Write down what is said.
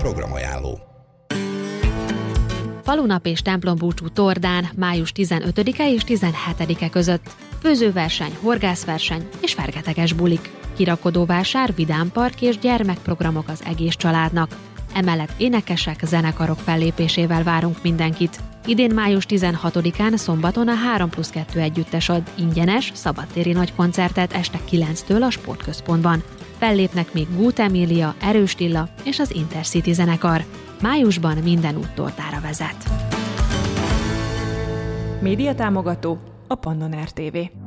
programajánló. Falunap és templombúcsú Tordán május 15-e és 17-e között. Főzőverseny, horgászverseny és fergeteges bulik. Kirakodóvásár, vidámpark és gyermekprogramok az egész családnak. Emellett énekesek, zenekarok fellépésével várunk mindenkit. Idén május 16-án szombaton a 3+2 együttes ad ingyenes, szabadtéri nagykoncertet este 9-től a sportközpontban. Fellépnek még Gút Emília, Erős Tilla és az Intercity zenekar. Májusban minden út tortára vezet. Médiatámogató a Pannon RTV.